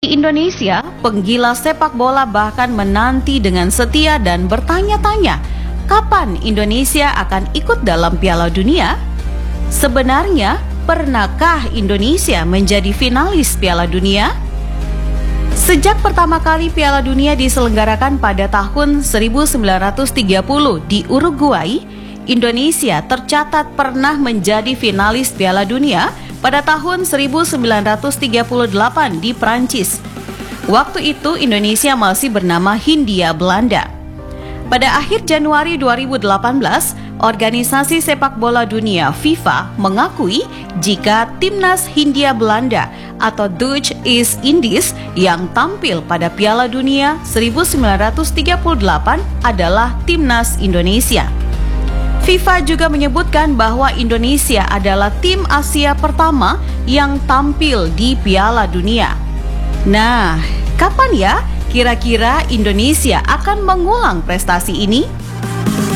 Di Indonesia, penggila sepak bola bahkan menanti dengan setia dan bertanya-tanya, kapan Indonesia akan ikut dalam Piala Dunia? Sebenarnya, pernahkah Indonesia menjadi finalis Piala Dunia? Sejak pertama kali Piala Dunia diselenggarakan pada tahun 1930 di Uruguay, Indonesia tercatat pernah menjadi finalis Piala Dunia pada tahun 1938 di Prancis. Waktu itu Indonesia masih bernama Hindia Belanda. Pada akhir Januari 2018, Organisasi Sepak Bola Dunia FIFA mengakui jika timnas Hindia Belanda atau Dutch East Indies yang tampil pada Piala Dunia 1938 adalah timnas Indonesia. FIFA juga menyebutkan bahwa Indonesia adalah tim Asia pertama yang tampil di Piala Dunia. Nah, kapan ya kira-kira Indonesia akan mengulang prestasi ini?